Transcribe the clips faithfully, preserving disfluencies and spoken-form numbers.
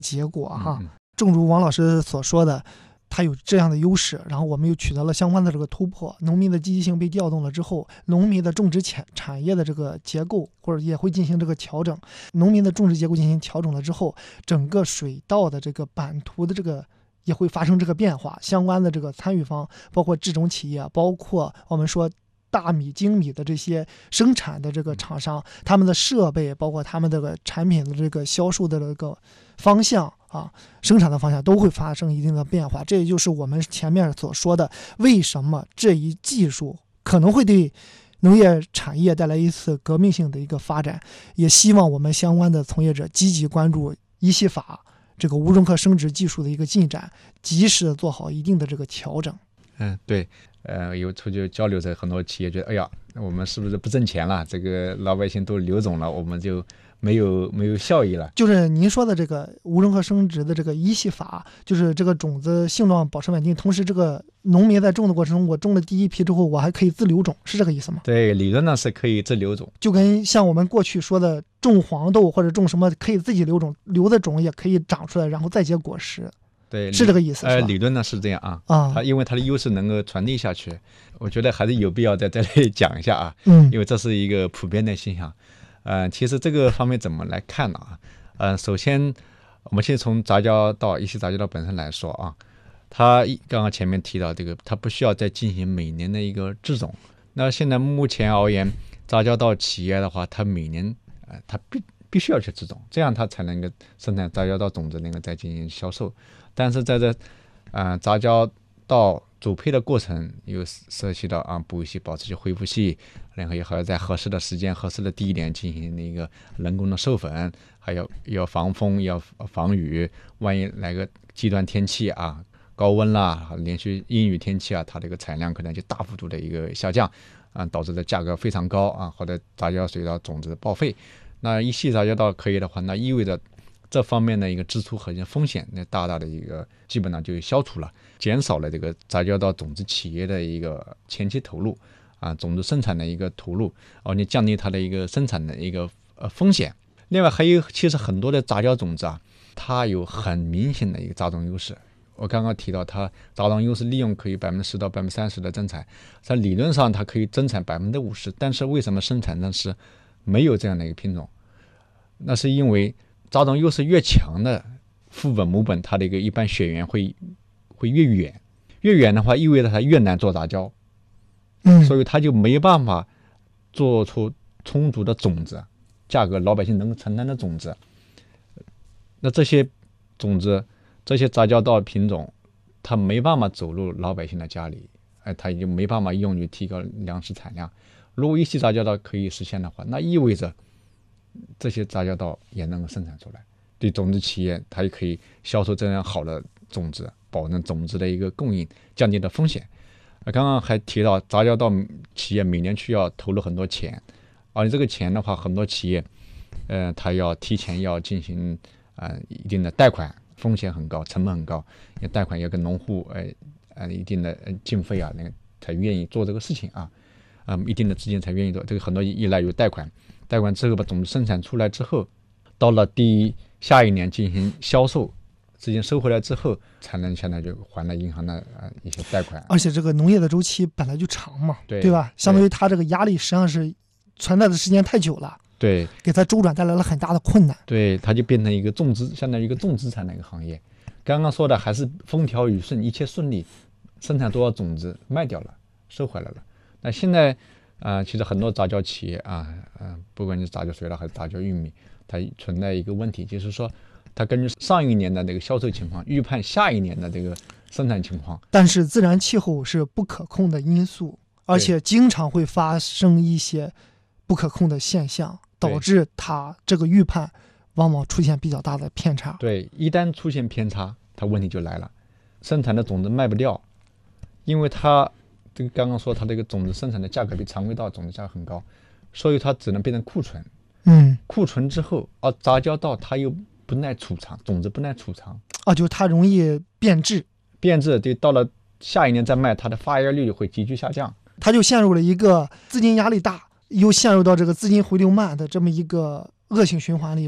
结果哈。 嗯嗯正如王老师所说的，它有这样的优势，然后我们又取得了相关的这个突破，农民的积极性被调动了之后，农民的种植产产业的这个结构或者也会进行这个调整，农民的种植结构进行调整了之后，整个水稻的这个版图的这个也会发生这个变化，相关的这个参与方，包括制种企业，包括我们说大米、精米的这些生产的这个厂商，他们的设备，包括他们这个产品的这个销售的这个方向啊，生产的方向都会发生一定的变化。这也就是我们前面所说的，为什么这一技术可能会对农业产业带来一次革命性的一个发展。也希望我们相关的从业者积极关注一系法这个无中和生殖技术的一个进展，及时的做好一定的这个调整。 嗯，对，呃，有出去交流的很多企业觉得，哎呀，我们是不是不挣钱了？这个老百姓都留种了，我们就没有没有效益了。 就是您说的这个无中和生殖的这个一系法，就是这个种子性状保持稳定，同时这个农民在种的过程中，我种了第一批之后，我还可以自留种，是这个意思吗？ 对，理论上是可以自留种， 就跟像我们过去说的种黄豆或者种什么可以自己留种，留的种也可以长出来，然后再结果实。 对， 是这个意思， 呃， 是吧？ 理论呢是这样啊， 啊， 它因为它的优势能够传递下去，我觉得还是有必要在这里讲一下啊， 嗯， 因为这是一个普遍的现象。呃，其实这个方面怎么来看呢？啊，呃，首先我们先从杂交稻、一系杂交稻本身来说啊，它刚刚前面提到这个，它不需要再进行每年的一个制种。那现在目前而言，杂交稻企业的话，它每年呃，它必必须要去制种，这样它才能够生产杂交稻种子，能够再进行销售。但是在这呃杂交稻组配的过程，又涉及到啊补系、保质期、恢复系，然后也还要在合适的时间、合适的地点进行那个人工的授粉，还有要防风、要防雨，万一来个极端天气啊，高温啦，连续阴雨天气啊，它这个产量可能就大幅度的一个下降啊，导致的价格非常高啊，或者杂交水稻种子报废。那一系杂交稻可以的话，那意味着这方面的一个支出和风险，那大大的一个基本上就消除了，减少了这个杂交稻种子企业的一个前期投入啊，种子生产的一个投入，而且降低它的一个生产的一个呃风险。另外还有，其实很多的杂交种子啊，它有很明显的一个杂种优势。我刚刚提到它杂种优势利用可以百分之十到百分之三十的增产，在理论上它可以增产百分之五十，但是为什么生产上是没有这样的一个品种？那是因为杂种优势越强的父本母本，它的一个一般血缘会会越远，越远的话意味着它越难做杂交， 嗯， 所以它就没办法做出充足的种子，价格老百姓能够承担的种子。那这些种子，这些杂交稻品种，它没办法走入老百姓的家里，哎，它就没办法用于提高粮食产量。如果一系杂交稻可以实现的话，那意味着这些杂交稻也能够生产出来，对种子企业它也可以销售这样好的种子，保证种子的一个供应，降低的风险。刚刚还提到杂交稻企业每年需要投入很多钱，而这个钱的话，很多企业，呃，它要提前要进行呃一定的贷款，风险很高，成本很高，也贷款要跟农户呃呃一定的经费啊，那个才愿意做这个事情啊，嗯，一定的资金才愿意做，这个很多依赖于贷款。贷款之后把种子生产出来之后，到了第下一年进行销售，资金收回来之后，才能现在就还了银行的呃一些贷款。 而且这个农业的周期本来就长嘛， 对对吧？相当于它这个压力实际上是存在的时间太久了， 对， 给它周转带来了很大的困难。 对，它就变成一个重资，相当于一个重资产的一个行业。刚刚说的还是风调雨顺，一切顺利，生产多少种子卖掉了，收回来了。那现在啊、呃，其实很多杂交企业啊，嗯、呃，不管你是杂交水稻还是杂交玉米，它存在一个问题，就是说，它根据上一年的这个销售情况，预判下一年的这个生产情况。 但是自然气候是不可控的因素，而且经常会发生一些不可控的现象，导致它这个预判往往出现比较大的偏差。 对，一旦出现偏差，它问题就来了，生产的种子卖不掉，因为它。这个刚刚说它这个种子生产的价格比常规稻种子价格很高，所以它只能变成库存。 嗯， 库存之后，而杂交稻它又不耐储藏，种子不耐储藏啊，就是它容易变质， 变质，对，到了下一年再卖，它的发芽率会急剧下降， 它就陷入了一个资金压力大，又陷入到这个资金回流慢的这么一个恶性循环里边，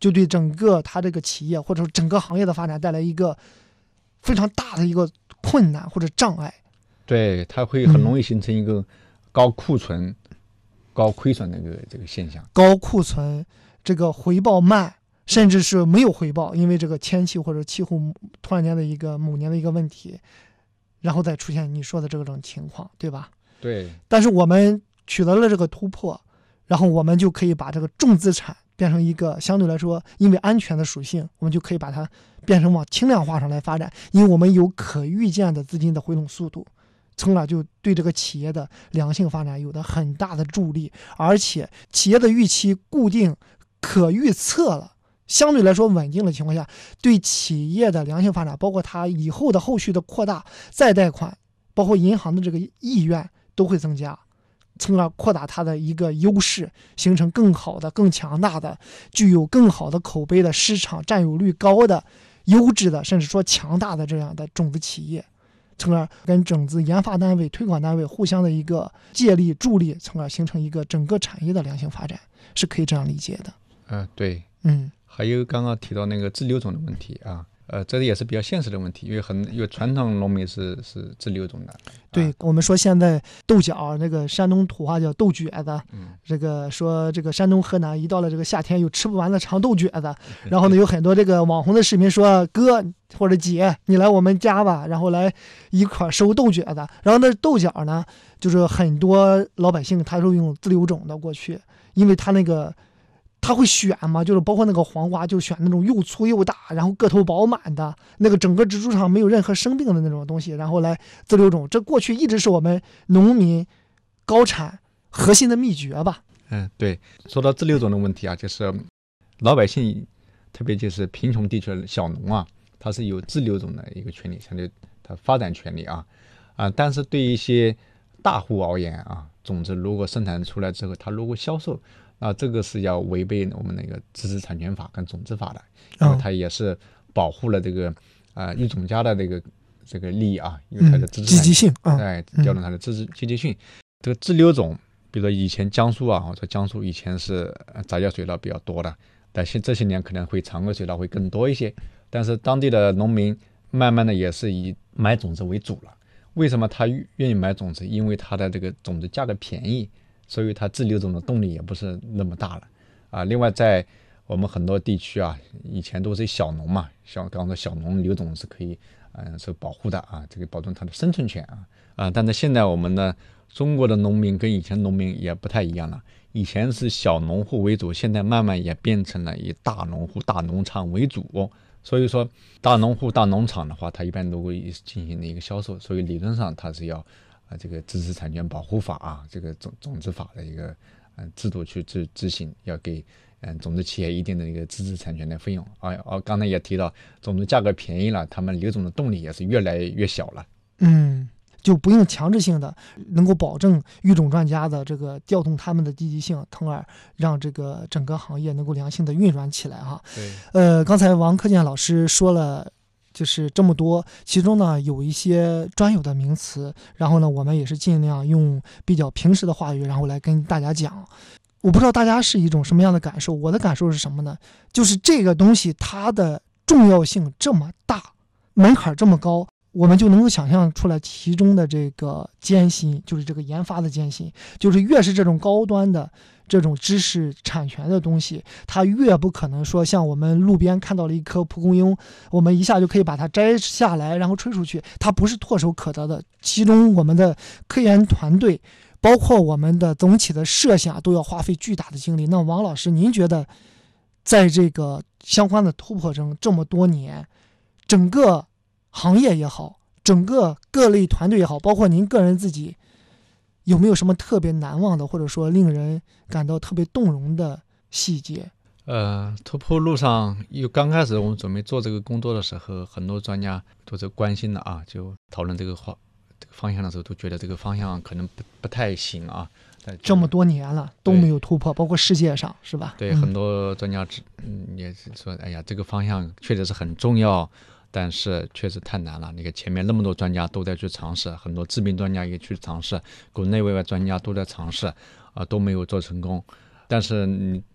就对整个它这个企业或者说整个行业的发展带来一个非常大的一个困难或者障碍。 对，它会很容易形成一个高库存、嗯、高亏损的一个这个现象。 高库存，这个回报慢，甚至是没有回报，因为这个天气或者气候突然间的一个某年的一个问题，然后再出现你说的这种情况，对吧？ 对。 但是我们取得了这个突破，然后我们就可以把这个重资产变成一个相对来说，因为安全的属性，我们就可以把它变成往轻量化上来发展，因为我们有可预见的资金的回笼速度，从而就对这个企业的良性发展有着很大的助力，而且企业的预期固定、可预测了，相对来说稳定的情况下，对企业的良性发展，包括它以后的后续的扩大、再贷款，包括银行的这个意愿都会增加，从而扩大它的一个优势，形成更好的、更强大的、具有更好的口碑的市场占有率高的、优质的，甚至说强大的这样的种子企业，从而跟种子研发单位、推广单位互相的一个借力助力，从而形成一个整个产业的良性发展，是可以这样理解的。 呃，对， 嗯， 还有刚刚提到那个自留种的问题啊。呃，这个也是比较现实的问题，因为很因为传统农民是是自留种的。 对、啊、我们说现在豆角，那个山东土话叫豆橛子， 嗯， 这个说这个山东河南一到了这个夏天有吃不完的长豆橛子，然后呢有很多这个网红的视频说哥或者姐你来我们家吧，然后来一块收豆橛子，然后那豆角呢就是很多老百姓他都用自留种的过去，因为他那个他会选嘛，就是包括那个黄瓜，就选那种又粗又大，然后个头饱满的，那个整个植株上没有任何生病的那种东西，然后来自留种。这过去一直是我们农民高产核心的秘诀吧。 嗯，对。说到自留种的问题啊，就是老百姓，特别就是贫穷地区的小农啊，他是有自留种的一个权利，相对他发展权利啊啊。但是对于一些大户而言啊，种子如果生产出来之后，他如果销售，啊，这个是要违背我们那个知识产权法跟种子法的，因为它也是保护了这个啊、呃、育种家的这个这个利益啊，因为它的知识积极性， 哎，调动它的知识积极性。这个自留种，比如说以前江苏啊，我说江苏以前是杂交水稻比较多的，但是这些年可能会常规水稻会更多一些，但是当地的农民慢慢的也是以买种子为主了。为什么他愿意买种子？因为他的这个种子价格便宜。所以它自留种的动力也不是那么大了啊。另外，在我们很多地区啊，以前都是小农嘛，像刚刚说小农留种是可以，嗯、呃，是保护的啊，这个保证它的生存权啊啊。但是现在我们呢，中国的农民跟以前农民也不太一样了。以前是小农户为主，现在慢慢也变成了以大农户、大农场为主。所以说，大农户、大农场的话，它一般都会进行的一个销售，所以理论上它是要。啊，这个知识产权保护法啊，这个种种子法的一个嗯、呃、制度去执执行，要给嗯种子企业一定的一个知识产权的费用。啊啊，刚才也提到，种子价格便宜了，他们留种的动力也是越来越小了。 嗯，就不用强制性的，能够保证育种专家的这个调动他们的积极性，从而让这个整个行业能够良性的运转起来哈。 对。 呃，刚才王克建老师说了。就是这么多，其中呢有一些专有的名词，然后呢我们也是尽量用比较平时的话语，然后来跟大家讲。我不知道大家是一种什么样的感受，我的感受是什么呢？就是这个东西它的重要性这么大，门槛这么高，我们就能够想象出来其中的这个艰辛，就是这个研发的艰辛，就是越是这种高端的这种知识产权的东西，它越不可能说像我们路边看到了一棵蒲公英，我们一下就可以把它摘下来然后吹出去，它不是唾手可得的。其中我们的科研团队包括我们的总体的设想都要花费巨大的精力。那王老师，您觉得在这个相关的突破中这么多年，整个行业也好，整个各类团队也好，包括您个人自己，有没有什么特别难忘的，或者说令人感到特别动容的细节？ 呃，突破路上，有刚开始我们准备做这个工作的时候，很多专家都是关心的啊，就讨论这个话这个方向的时候，都觉得这个方向可能不不太行啊。 这么多年了都没有突破，包括世界上是吧？ 对，嗯、很多专家嗯也是说，哎呀，这个方向确实是很重要。但是确实太难了，那个前面那么多专家都在去尝试，很多治病专家也去尝试，国内外外专家都在尝试，啊、呃，都没有做成功。但是你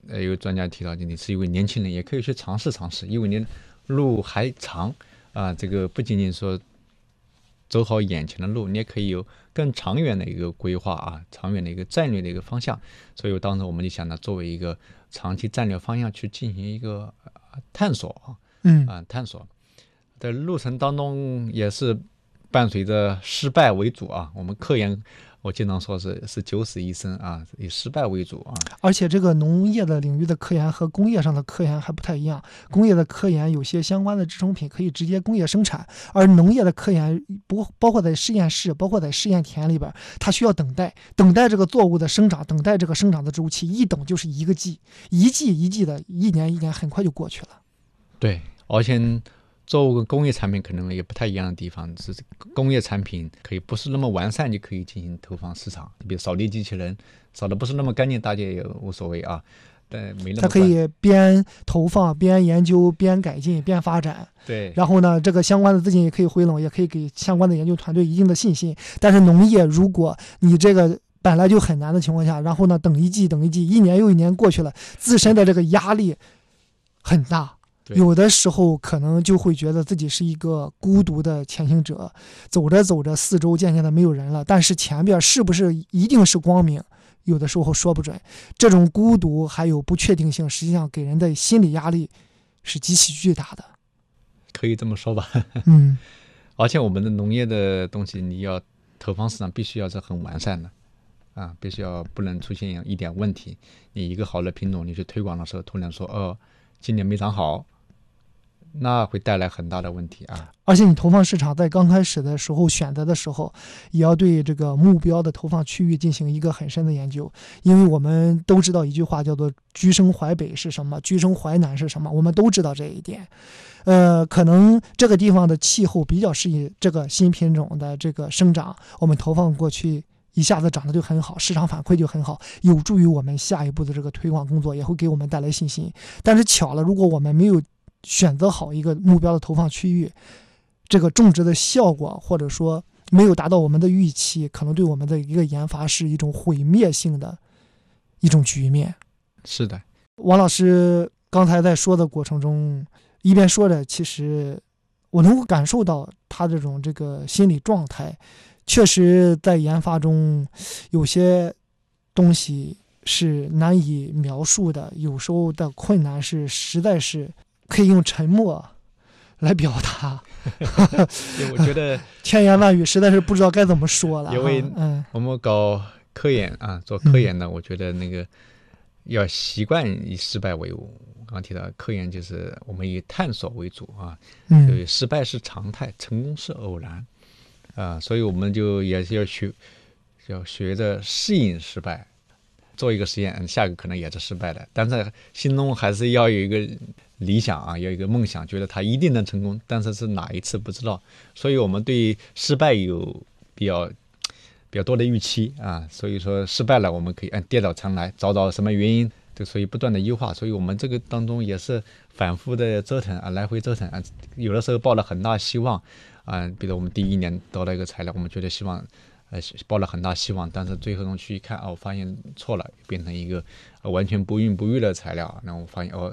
呃，有专家提到，你是一位年轻人，也可以去尝试尝试，因为你路还长啊，这个不仅仅说走好眼前的路，你也可以有更长远的一个规划啊，长远的一个战略的一个方向。所以当时我们就想呢，作为一个长期战略方向去进行一个探索啊， 嗯啊探索的路程当中也是伴随着失败为主啊。我们科研，我经常说是是九死一生啊，以失败为主啊。 而且这个农业的领域的科研和工业上的科研还不太一样，工业的科研有些相关的制成品可以直接工业生产，而农业的科研不包括在实验室，包括在试验田里边，它需要等待，等待这个作物的生长，等待这个生长的周期，一等就是一个季，一季一季的，一年一年很快就过去了。 对，而且作物跟工业产品可能也不太一样的地方是，工业产品可以不是那么完善就可以进行投放市场，比如扫地机器人扫的不是那么干净，大家也无所谓啊，但没那么它可以边投放边研究边改进边发展。 对， 然后呢，这个相关的资金也可以回笼，也可以给相关的研究团队一定的信心。但是农业，如果你这个本来就很难的情况下，然后呢，等一季等一季，一年又一年过去了，自身的这个压力很大。有的时候可能就会觉得自己是一个孤独的前行者，走着走着四周渐渐的没有人了，但是前边是不是一定是光明，有的时候说不准。这种孤独还有不确定性，实际上给人的心理压力是极其巨大的， 可以这么说吧。 嗯， 而且我们的农业的东西，你要投放市场必须要是很完善的啊，必须要不能出现一点问题。你一个好的品种，你去推广的时候，突然说哦，今年没长好，那会带来很大的问题啊！ 而且你投放市场在刚开始的时候选择的时候，也要对这个目标的投放区域进行一个很深的研究，因为我们都知道一句话叫做“居生淮北”是什么，“居生淮南”是什么，我们都知道这一点。呃，可能这个地方的气候比较适宜这个新品种的这个生长，我们投放过去一下子长得就很好，市场反馈就很好，有助于我们下一步的这个推广工作，也会给我们带来信心。但是巧了，如果我们没有选择好一个目标的投放区域，这个种植的效果或者说没有达到我们的预期，可能对我们的一个研发是一种毁灭性的一种局面。 是的， 王老师刚才在说的过程中，一边说着，其实我能够感受到他这种这个心理状态，确实在研发中有些东西是难以描述的，有时候的困难是实在是可以用沉默来表达。 因为我觉得千言万语实在是不知道该怎么说了。 因为嗯， 我们搞科研啊，做科研呢，我觉得那个要习惯以失败为伍。刚刚提到科研就是我们以探索为主啊，所以失败是常态，成功是偶然啊，所以我们就也是要学，要学着适应失败。做一个实验，下一个可能也是失败的，但是心中还是要有一个理想啊，有一个梦想，觉得它一定能成功，但是是哪一次不知道。所以我们对失败有比较比较多的预期啊，所以说失败了，我们可以按跌倒重来，找找什么原因，就所以不断的优化。所以我们这个当中也是反复的折腾啊，来回折腾啊，有的时候抱了很大希望啊，比如我们第一年得到一个材料，我们觉得希望。呃，抱了很大希望，但是最后呢去一看，哦，发现错了，变成一个、呃、完全不孕不育的材料。那我发现，哦，